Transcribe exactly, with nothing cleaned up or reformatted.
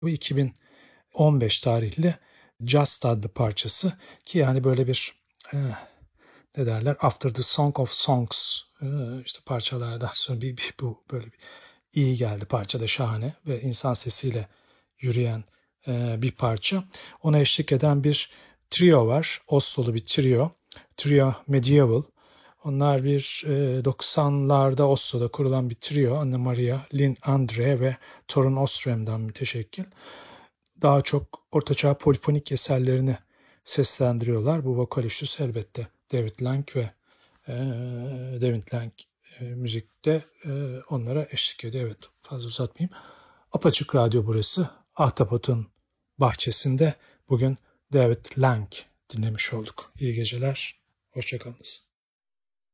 Bu iki bin on beş tarihli Just adlı parçası ki yani böyle bir e, ne derler After the Song of Songs e, işte parçalardan sonra bir, bir bu böyle bir iyi geldi, parça da şahane ve insan sesiyle yürüyen e, bir parça. Ona eşlik eden bir trio var. Oslo'lu bir trio. Trio Medieval. Onlar bir e, doksanlarda Oslo'da kurulan bir trio. Anna Maria, Lynn Andre ve Torun Oström'den müteşekkil. Daha çok ortaçağ polifonik eserlerini seslendiriyorlar. Bu vokal üçlüsü elbette David Lang ve e, David Lang e, müzikte e, onlara eşlik ediyor. Evet, fazla uzatmayayım. Apaçık Radyo burası. Ahtapot'un bahçesinde bugün David Lang dinlemiş olduk. İyi geceler, hoşçakalınız.